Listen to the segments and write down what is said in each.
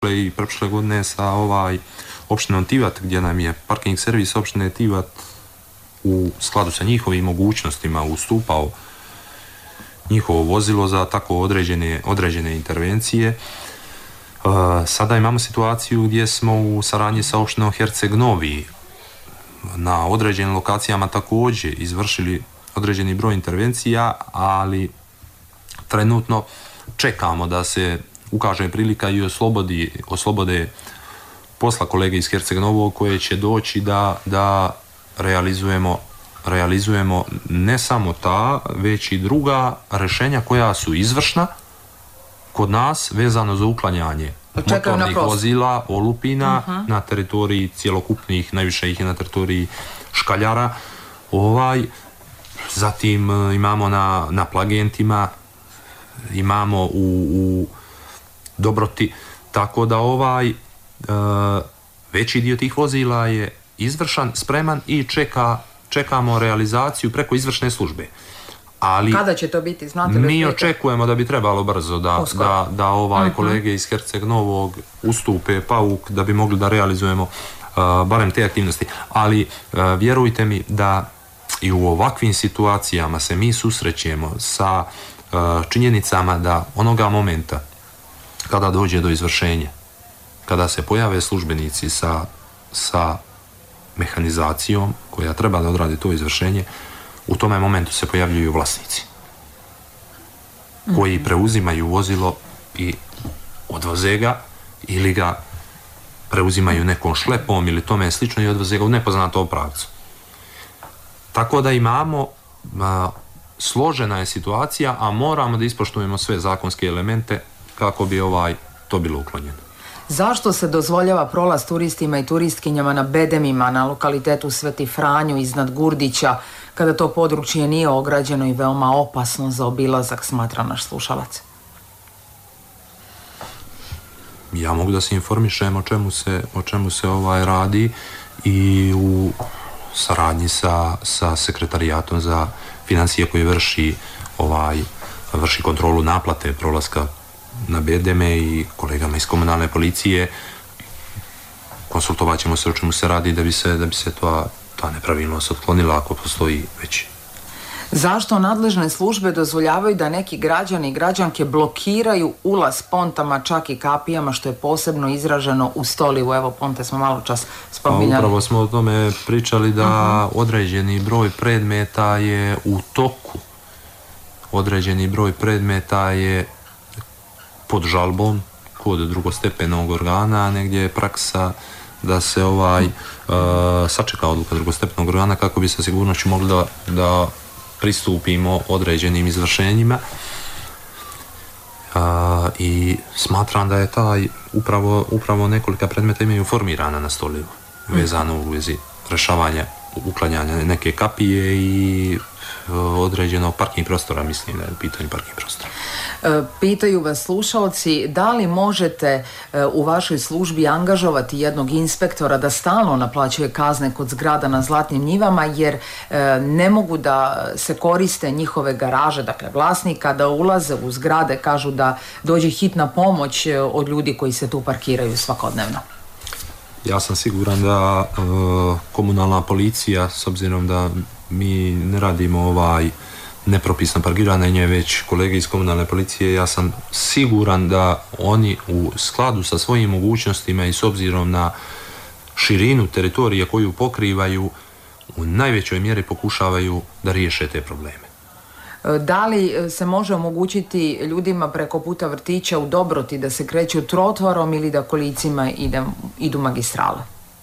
i prošle godine sa opštinom Tivat, gdje nam je parking servis opštine Tivat u skladu sa njihovim mogućnostima ustupao njihovo vozilo za tako određene intervencije. Sada imamo situaciju gdje smo u saradnji sa opštinom Herceg Novi na određenim lokacijama također izvršili određeni broj intervencija, ali trenutno čekamo da se ukaže prilika i oslobode posla kolege iz Herceg Novog koje će doći da realizujemo ne samo ta, već i druga rješenja koja su izvršna kod nas vezano za uklanjanje motornih vozila, olupina na teritoriji cjelokupnih, najviše ih je na teritoriji Škaljara. Zatim imamo na Plagentima, imamo u Dobroti, tako da veći dio tih vozila je izvršan, spreman i čekamo realizaciju preko izvršne službe. Ali kada će to biti? Znate mi očekujemo da bi trebalo brzo da kolege iz Herceg Novog ustupe pauk da bi mogli da realizujemo barem te aktivnosti. Ali vjerujte mi da i u ovakvim situacijama se mi susrećemo sa činjenicama da onoga momenta kada dođe do izvršenja, kada se pojave službenici sa mehanizacijom koja treba da odradi to izvršenje, u tome momentu se pojavljuju vlasnici koji preuzimaju vozilo i odvoze ga ili ga preuzimaju nekom šlepom ili tome slično i odvoze ga u nepoznatom pravcu. Tako da imamo složena je situacija, a moramo da ispoštujemo sve zakonske elemente kako bi to bilo uklonjeno. Zašto se dozvoljava prolaz turistima i turistkinjama na bedemima na lokalitetu Sveti Franjo iznad Gurdića, kada to područje nije ograđeno i veoma opasno za obilazak, smatra naš slušalac? Ja mogu da se informišem o čemu se radi i u saradnji sa sekretarijatom za financije koji vrši kontrolu naplate prolaska na bedeme i kolegama iz komunalne policije. Konsultovat ćemo se o čemu se radi da bi se ta nepravilnost otklonila ako postoji već. Zašto nadležne službe dozvoljavaju da neki građani i građanke blokiraju ulaz pontama, čak i kapijama, što je posebno izraženo u Stolivu? Evo, ponte smo malo čas spominjali. Upravo smo o tome pričali da određeni broj predmeta je u toku. Određeni broj predmeta je pod žalbom kod drugostepenog organa, a negdje je praksa da se sačeka odluka drugostepenog organa kako bi sa sigurnošću mogli da pristupimo određenim izvršenjima. I smatram da je upravo nekolika predmeta imaju formirana na Stolivu vezano u vezi rešavanja, uklanjanja neke kapije i određenog parking prostora, mislim da je u pitanju parking prostora. Pitaju vas slušalci, da li možete u vašoj službi angažovati jednog inspektora da stalno naplaćuje kazne kod zgrada na Zlatnim njivama, jer ne mogu da se koriste njihove garaže, dakle vlasnika, da ulaze u zgrade, kažu da dođe hitna pomoć od ljudi koji se tu parkiraju svakodnevno? Ja sam siguran da komunalna policija, s obzirom da mi ne radimo nepropisno parkiranje, već kolege iz komunalne policije, ja sam siguran da oni u skladu sa svojim mogućnostima i s obzirom na širinu teritorije koju pokrivaju u najvećoj mjeri pokušavaju da riješe te probleme. Da li se može omogućiti ljudima preko puta vrtića u Dobroti da se kreću trotvarom ili da kolicima idu magistrale?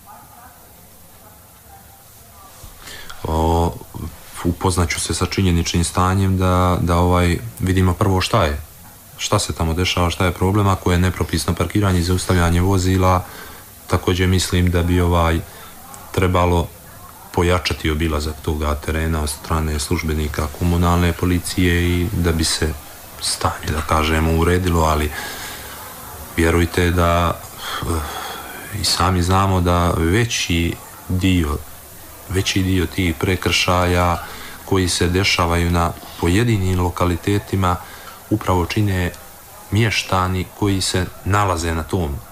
Upoznaću se sa činjeničnim stanjem da vidimo prvo šta se tamo dešava, šta je problem. Ako je nepropisno parkiranje i zaustavljanje vozila, također mislim da bi trebalo pojačati obilazak toga terena od strane službenika komunalne policije i da bi se stanje, da kažemo, uredilo, ali vjerujte da i sami znamo da veći dio tih prekršaja koji se dešavaju na pojedinim lokalitetima upravo čine mještani koji se nalaze na tom